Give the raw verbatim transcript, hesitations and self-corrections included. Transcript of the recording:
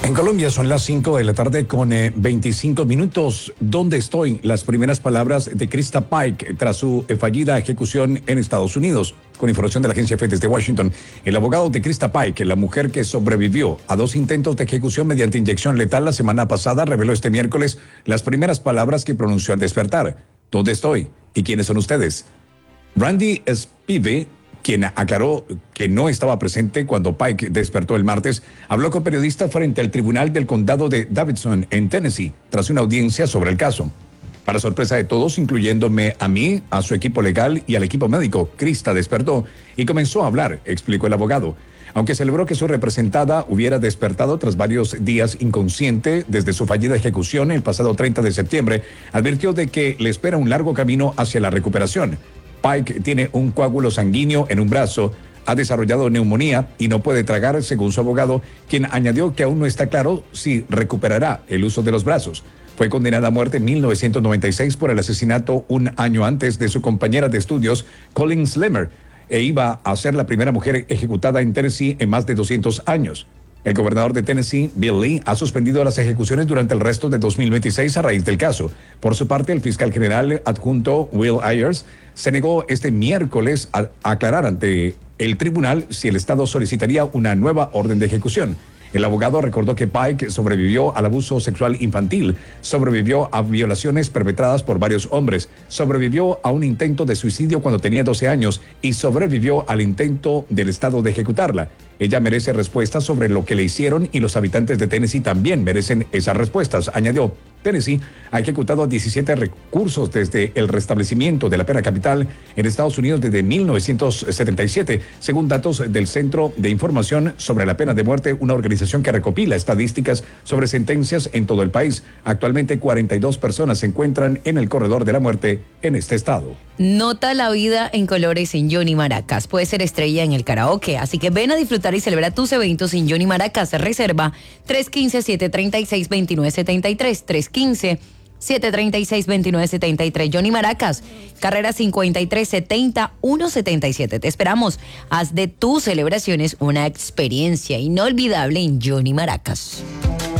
En Colombia son las cinco de la tarde con eh, veinticinco minutos. ¿Dónde estoy? Las primeras palabras de Krista Pike tras su eh, fallida ejecución en Estados Unidos. Con información de la agencia F desde Washington, el abogado de Krista Pike, la mujer que sobrevivió a dos intentos de ejecución mediante inyección letal la semana pasada, reveló este miércoles las primeras palabras que pronunció al despertar. ¿Dónde estoy? ¿Y quiénes son ustedes? Randy Spivey, quien aclaró que no estaba presente cuando Pike despertó el martes, habló con periodistas frente al tribunal del condado de Davidson, en Tennessee, tras una audiencia sobre el caso. Para sorpresa de todos, incluyéndome a mí, a su equipo legal y al equipo médico, Krista despertó y comenzó a hablar, explicó el abogado. Aunque celebró que su representada hubiera despertado tras varios días inconsciente desde su fallida ejecución el pasado treinta de septiembre, advirtió de que le espera un largo camino hacia la recuperación. Pike tiene un coágulo sanguíneo en un brazo, ha desarrollado neumonía y no puede tragar, según su abogado, quien añadió que aún no está claro si recuperará el uso de los brazos. Fue condenada a muerte en mil novecientos noventa y seis por el asesinato un año antes de su compañera de estudios, Colin Slimmer, e iba a ser la primera mujer ejecutada en Tennessee en más de doscientos años. El gobernador de Tennessee, Bill Lee, ha suspendido las ejecuciones durante el resto de dos mil veintiséis a raíz del caso. Por su parte, el fiscal general adjunto Will Ayers se negó este miércoles a aclarar ante el tribunal si el Estado solicitaría una nueva orden de ejecución. El abogado recordó que Pike sobrevivió al abuso sexual infantil, sobrevivió a violaciones perpetradas por varios hombres, sobrevivió a un intento de suicidio cuando tenía doce años y sobrevivió al intento del Estado de ejecutarla. Ella merece respuestas sobre lo que le hicieron y los habitantes de Tennessee también merecen esas respuestas, añadió. Tennessee ha ejecutado diecisiete recursos desde el restablecimiento de la pena capital en Estados Unidos desde mil novecientos setenta y siete, según datos del Centro de Información sobre la Pena de Muerte, una organización que recopila estadísticas sobre sentencias en todo el país. Actualmente cuarenta y dos personas se encuentran en el corredor de la muerte en este estado. Nota la vida en colores en Johnny Maracas. Puedes ser estrella en el karaoke, así que ven a disfrutar y celebra tus eventos en Johnny Maracas. Reserva tres uno cinco, siete tres seis, dos nueve siete tres, tres uno cinco, siete tres seis, dos nueve siete tres. Johnny Maracas, carrera cincuenta y tres setenta, ciento setenta y siete. Te esperamos. Haz de tus celebraciones una experiencia inolvidable en Johnny Maracas.